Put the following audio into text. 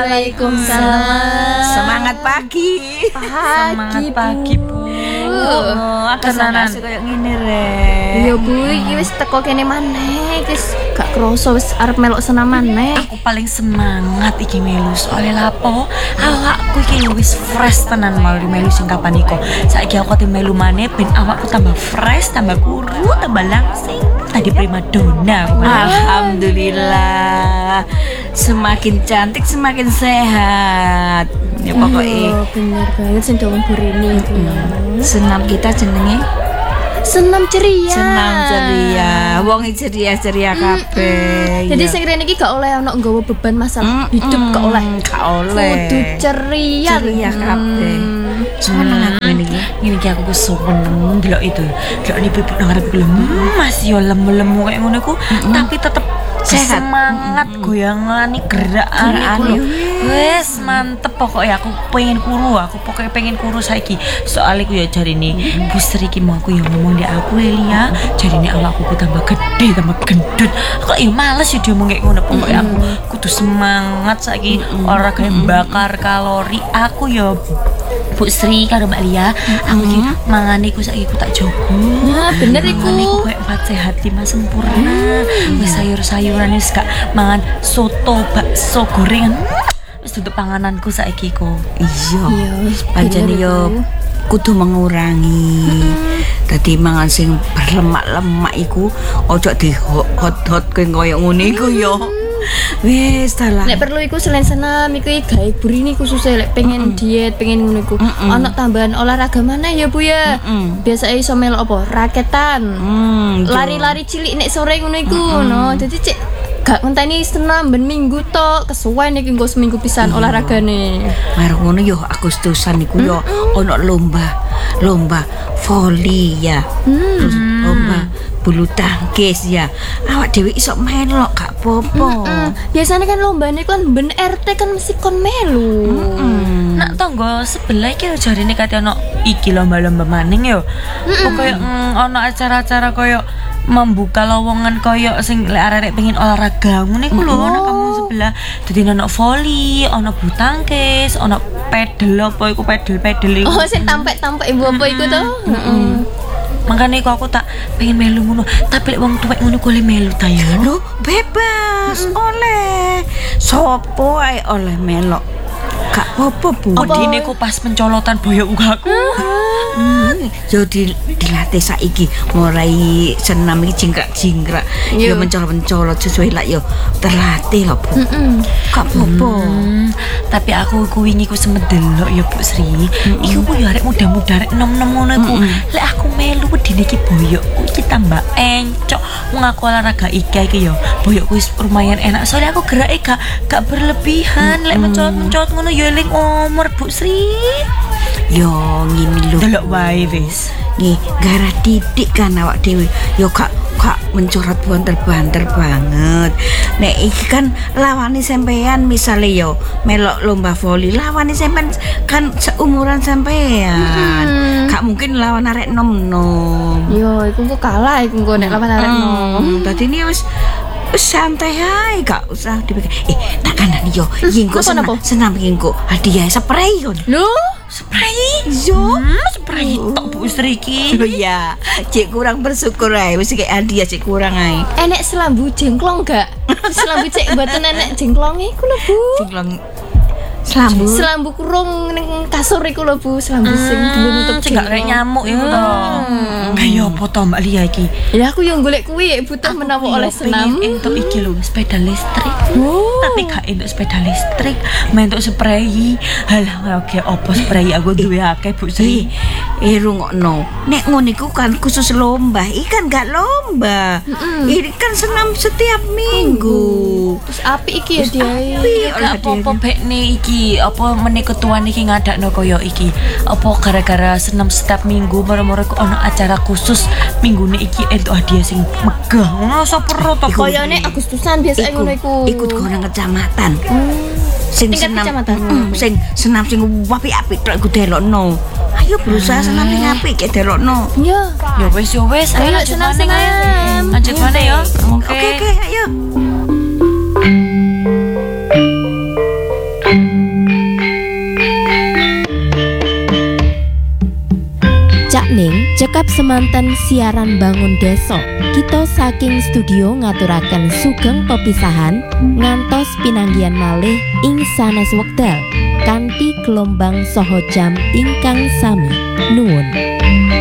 Waalaikumsalam. Semangat pagi. Semangat pagi, Bu. Kesanan kayak ngene re. Iya, Bu, iki wis teko kene maneh, wis gak kroso wis arep melok senam maneh. Aku paling semangat iki melu soalnya lapo awakku iki wis fresh tenan mau melu sing kapan iko. Saiki aku ati melu maneh ben awakku tambah fresh, tambah kuru, tambah langsing. Tadi primadona. Alhamdulillah. Semakin cantik semakin sehat. Ya pokoknya bener banget sing dawuh Burini itu. senam kita jenenge Senam ceria. senam ceria. Wong ceria-ceria kabeh. Jadi sing rene iki gak oleh ono nggawa beban masalah hidup gak oleh. Gak oleh. Kudu ceria. Ceria kabeh. Seneng aku iki. Ngene iki aku seneng delok itu. Delok ni pipit nang arep lemas yo lemu-lemu kayak ngono ku, tapi tetep sehat. Semangat goyangan gerakan iku. Wes mantep pokoknya aku pengen kuru saiki. Soalnya aku ya jarine Bu Sri iki mau aku ya ngomong di aku Elia, jarine awakku ku tambah gede, tambah gendut. Kok ya males ya diomong kayak ngono. Pokoknya aku kudu semangat saiki olahraga bakar kalori. Aku ya Bu Sri karo Mbak Lia, aku iki mangane ku saiki ku tak jogo. Nah, bener iku. Iku kayak 4 sehat 5 sempurna. Wis sayur-sayuran wis gak mangan soto, bakso, gorengan. Wis duduk pangananku saiki ku. Iya. Pancen yo kudu mengurangi. Dadi mangan sing berlemak-lemak iku ojo di hot-hot koyo ngene iku yo. Wis dalah. Nek perlu iku selain senam iku gawe Burini khusus lek pengen diet, pengen ngono iku. Ono tambahan olahraga mana ya Bu ya? Biasa iso melok apa? Raketan. Lari-lari cilik nek sore ngono iku no. Dadi cek gak ngenteni senam ben minggu tok, kesuwen iki nggo seminggu pisan olahragane. Marang ngono yo Agustusan iku yo ono lomba voli ya. Terus lomba bulu tangkis ya. Awak dhewe iso melok gak popo. Biasanya kan lombane kan ben RT kan mesti kon melu. Nak tonggo sebelah iki jarine kate ono iki lomba-lomba maning yo. Pokoke ono acara-acara koyo membuka lowongan koyo sing lek arek pengen olahraga ngene iku lho ono kamu sebelah. Dadi ono voli, ono bulu tangkis, ono pedal apa iku pedal iku. Oh, sing tampek-tampek ibu apa iku to? Makanya aku tak pengen melu ngono, tapi lek wong tuwek ngono boleh melu ta ya. Lho, bebas oleh. Sopo ae oleh melok. Gak apa-apa, Bu. Odine ku pas pencolotan boyok aku. Yo dilatih saiki mulai senam iki jingkrak-jingkrak. Yo mencolot-mencolot sesuai lak yo terlatih lho, Bu. Gak apa-apa. Tapi aku wingi ku sempet delok ya Bu Sri. Iku ku yo arek muda-muda arek nom-nom ngono iku. Lek aku melu wedine iki boyokku iki tambah encok. Wong aku olahraga iki yo boyokku wis lumayan enak. Soalnya aku gerake gak berlebihan. Lek mencolot-mencolot ngono yo eling umur Bu Sri. Yo ngene lho. Delok wae wis. Nggih, garah titik kan awak dhewe. Yo gak mencorot banter-banter banget. Nek iki kan lawane sampean misale yo melok lomba voli, lawane sampean kan seumuran sampean. Gak mungkin lawan arek nom-nom. Yo, iku kok kalah iku engko nek lawan arek nom. Dadi ini wis santai ae, gak usah dipikir. Tak kanan yo, yingko senam yingko. Hadiah spray kon. Lho, spray. Yo, spray tok Bu Sri iki. Oh iya, cek kurang bersyukur ae, wis kayak hadiah cek kurang ae. Enek selambu jengklong gak? Selambu cek mboten enek jengklonge iku lho, Bu. Jengklong Selambu kurung ning kasur iku lho Bu, selambu sing nutup cek gak kayak nyamuk iku to. Kayak apa to Mbak Lia iki? Ya aku yo golek kuwi butuh menawa oleh senam. Entuk iki lho sepeda listrik. Tapi gak entuk sepeda listrik, mentuk spray. Halah oke opo spray aku duwe akeh Bu Sri. Rungokno. Nek ngono iku kan khusus lomba, ikan gak lomba. Ini kan senam setiap minggu. Terus apik iki ya dia. Gak apa-apa bekne iki, apa meneh ketuan iki ngadakno koyo iki. Apa gara-gara senam setiap minggu moro-moro ono acara khusus minggune iki entuk hadiah sing megah. Ngono sapa ro to koyone Agustusan biasa ngono iku. Ikut kono kecamatan. Sing senam sing senam sing apik-apik tok iku delokno. Ayo berusaha senam sing apik ke delokno. Iya. Ya wis ayo senam. Lanjut mana ya? Oke, ayo. Sakning cekap semanten siaran Bangun Desa. Kita saking studio ngaturaken sugeng pepisahan ngantos pinanggihan malih ing sanes wekdal kanthi gelombang saha jam ingkang sami. Nuwun.